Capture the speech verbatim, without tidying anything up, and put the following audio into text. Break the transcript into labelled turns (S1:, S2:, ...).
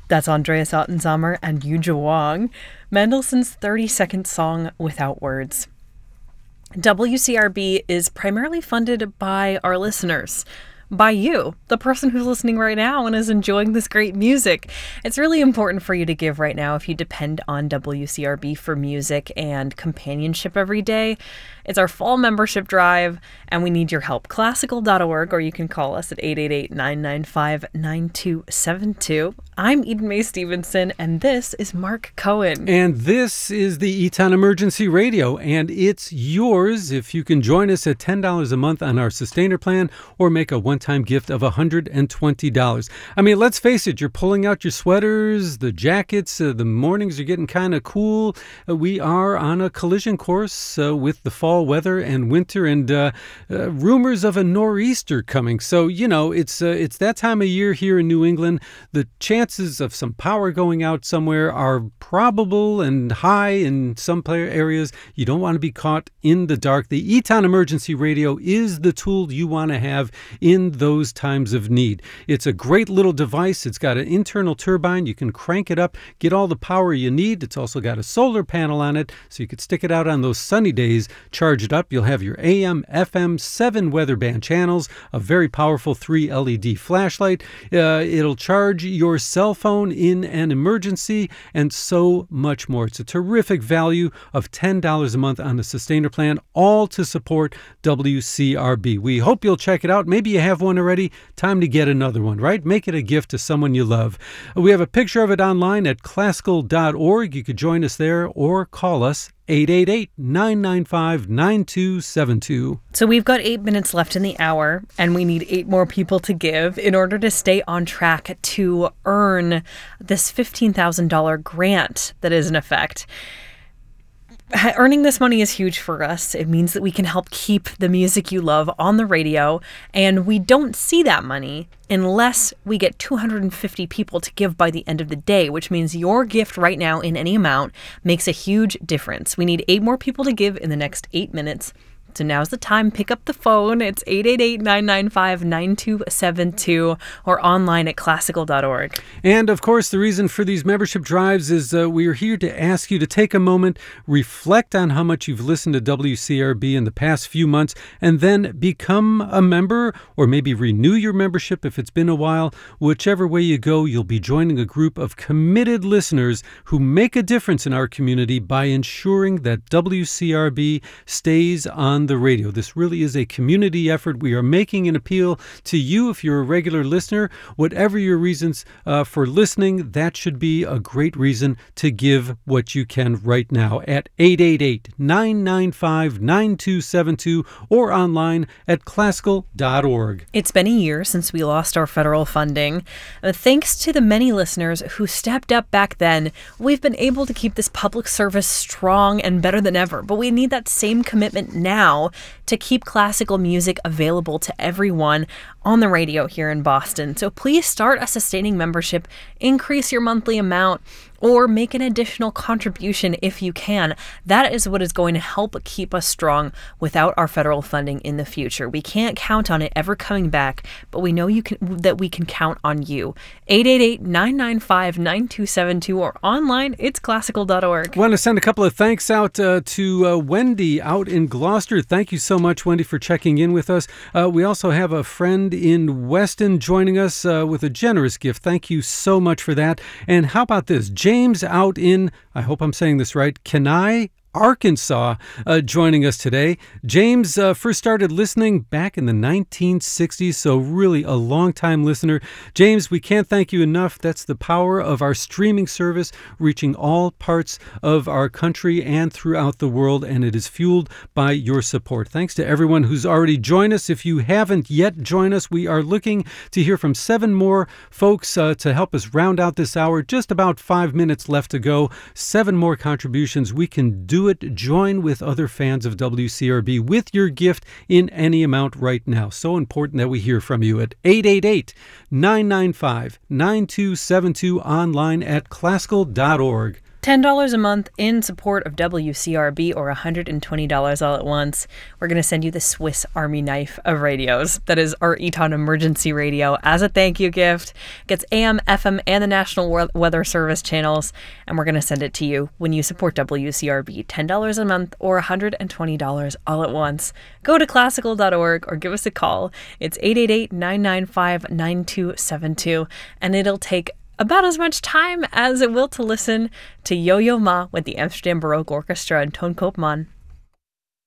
S1: That's Andreas Ottensamer and Yuja Wang. Mendelssohn's thirty-second song, Without Words. W C R B is primarily funded by our listeners. By you, the person who's listening right now and is enjoying this great music. It's really important for you to give right now if you depend on W C R B for music and companionship every day. It's our fall membership drive, and we need your help. Classical dot org, or you can call us at eight eight eight, nine nine five, nine two seven two. I'm Eden Mae Stevenson, and this is Mark Cohen.
S2: And this is the Eton Emergency Radio, and it's yours if you can join us at ten dollars a month on our Sustainer plan or make a one-time gift of one hundred twenty dollars. I mean, let's face it, you're pulling out your sweaters, the jackets, uh, the mornings are getting kind of cool. Uh, we are on a collision course uh, with the fall weather and winter, and uh, uh, rumors of a nor'easter coming. So, you know, it's uh, it's that time of year here in New England. The chances of some power going out somewhere are probable and high in some player areas. You don't want to be caught in the dark. The Eton Emergency Radio is the tool you want to have in those times of need. It's a great little device. It's got an internal turbine. You can crank it up, get all the power you need. It's also got a solar panel on it, so you could stick it out on those sunny days, charge it up. You'll have your A M, F M, seven weather band channels, a very powerful three L E D flashlight. Uh, it'll charge your cell phone in an emergency, and so much more. It's a terrific value of ten dollars a month on the Sustainer plan, all to support W C R B. We hope you'll check it out. Maybe you have one already. Time to get another one, right? Make it a gift to someone you love. We have a picture of it online at classical dot org. You could join us there or call us eight eight eight, nine nine five, nine two seven two.
S1: So we've got eight minutes left in the hour, and we need eight more people to give in order to stay on track to earn this fifteen thousand dollars grant that is in effect. Earning this money is huge for us. It means that we can help keep the music you love on the radio, and we don't see that money unless we get two hundred fifty people to give by the end of the day, which means your gift right now in any amount makes a huge difference. We need eight more people to give in the next eight minutes. So now's the time. Pick up the phone. It's eight eight eight, nine nine five, nine two seven two or online at classical dot org.
S2: And, of course, the reason for these membership drives is uh, we are here to ask you to take a moment, reflect on how much you've listened to W C R B in the past few months, and then become a member or maybe renew your membership if it's been a while. Whichever way you go, you'll be joining a group of committed listeners who make a difference in our community by ensuring that W C R B stays on the radio. This really is a community effort. We are making an appeal to you if you're a regular listener. Whatever your reasons uh, for listening, that should be a great reason to give what you can right now at eight eight eight, nine nine five, nine two seven two or online at classical dot org.
S1: It's been a year since we lost our federal funding. Uh, thanks to the many listeners who stepped up back then, we've been able to keep this public service strong and better than ever. But we need that same commitment now to keep classical music available to everyone on the radio here in Boston. So please start a sustaining membership, increase your monthly amount, or make an additional contribution if you can. That is what is going to help keep us strong without our federal funding in the future. We can't count on it ever coming back, but we know you can that we can count on you. eight eight eight, nine nine five, nine two seven two or online, it's classical dot org.
S2: I want to send a couple of thanks out uh, to uh, Wendy out in Gloucester. Thank you so much, Wendy, for checking in with us. Uh, we also have a friend in Weston joining us uh, with a generous gift. Thank you so much for that. And how about this? James out in, I hope I'm saying this right, Kenai, Arkansas, uh, joining us today. James uh, first started listening back in the nineteen sixties, so really a long-time listener. James, we can't thank you enough. That's the power of our streaming service, reaching all parts of our country and throughout the world, and it is fueled by your support. Thanks to everyone who's already joined us. If you haven't yet joined us, we are looking to hear from seven more folks uh, to help us round out this hour. Just about five minutes left to go. Seven more contributions. We can do it. Join with other fans of W C R B with your gift in any amount right now. So important that we hear from you at eight eight eight, nine nine five, nine two seven two online at classical dot org.
S1: ten dollars a month in support of W C R B or one hundred twenty dollars all at once. We're going to send you the Swiss Army knife of radios. That is our Eton Emergency Radio as a thank you gift. It gets A M, F M, and the National Weather Service channels, and we're going to send it to you when you support W C R B. ten dollars a month or one hundred twenty dollars all at once. Go to classical dot org or give us a call. It's eight eight eight, nine nine five, nine two seven two, and it'll take about as much time as it will to listen to Yo-Yo Ma with the Amsterdam Baroque Orchestra and Toon Koopman.